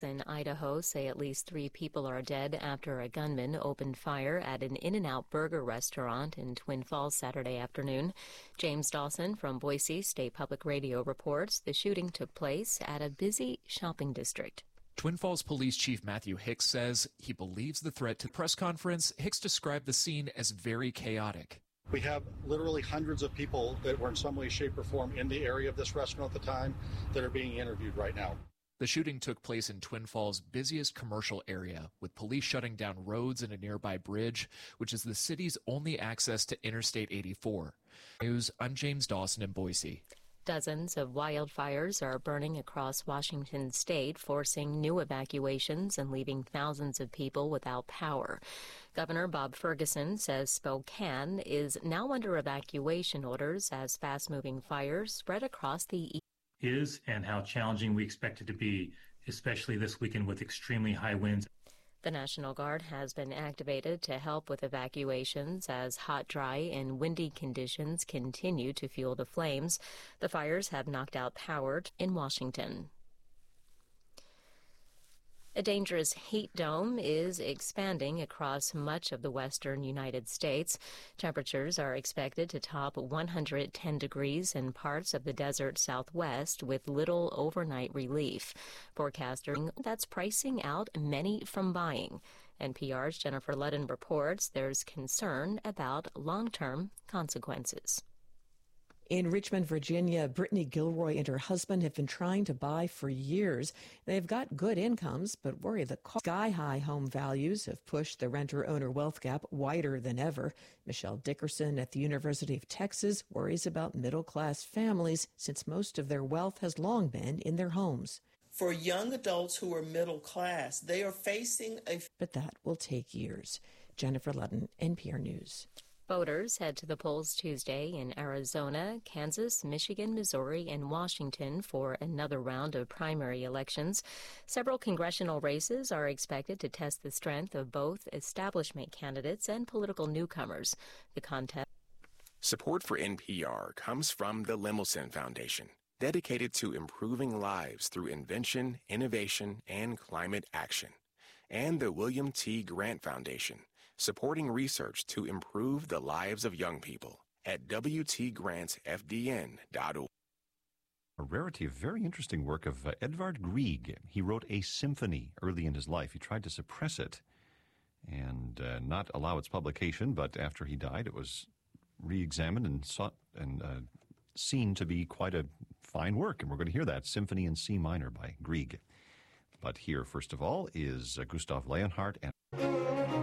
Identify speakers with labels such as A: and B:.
A: In Idaho say at least 3 people are dead after a gunman opened fire at an In-N-Out burger restaurant in Twin Falls Saturday afternoon. James Dawson from Boise State Public Radio reports the shooting took place at a busy shopping district.
B: Twin Falls Police Chief Matthew Hicks says he believes the threat. To the press conference, Hicks described the scene as very chaotic.
C: We have literally hundreds of people that were in some way, shape, or form in the area of this restaurant at the time that are being interviewed right now.
B: The shooting took place in Twin Falls' busiest commercial area, with police shutting down roads and a nearby bridge, which is the city's only access to Interstate 84. News, I'm James Dawson in Boise.
A: Dozens of wildfires are burning across Washington state, forcing new evacuations and leaving thousands of people without power. Governor Bob Ferguson says Spokane is now under evacuation orders as fast-moving fires spread across the
D: is and how challenging we expect it to be, especially this weekend with extremely high winds.
A: The National Guard has been activated to help with evacuations as hot, dry, and windy conditions continue to fuel the flames. The fires have knocked out power in Washington. A dangerous heat dome is expanding across much of the western United States. Temperatures are expected to top 110 degrees in parts of the desert southwest with little overnight relief. Forecasters that's pricing out many from buying. NPR's Jennifer Ludden reports there's concern about long-term consequences.
E: In Richmond, Virginia, Brittany Gilroy and her husband have been trying to buy for years. They've got good incomes, but worry the sky-high home values have pushed the renter-owner wealth gap wider than ever. Michelle Dickerson at the University of Texas worries about middle-class families since most of their wealth has long been in their homes.
F: For young adults who are middle class, they are facing a...
E: But that will take years. Jennifer Ludden, NPR News.
A: Voters head to the polls Tuesday in Arizona, Kansas, Michigan, Missouri, and Washington for another round of primary elections. Several congressional races are expected to test the strength of both establishment candidates and political newcomers. The contest.
G: Support for NPR comes from the Lemelson Foundation, dedicated to improving lives through invention, innovation, and climate action, and the William T. Grant Foundation, supporting research to improve the lives of young people at wtgrantsfdn.org.
H: A rarity of very interesting work of Edvard Grieg. He wrote a symphony early in his life. He tried to suppress it and not allow its publication, but after he died, it was re-examined and sought and seen to be quite a fine work. And we're going to hear that, Symphony in C minor by Grieg. But here, first of all, is Gustav Leonhardt and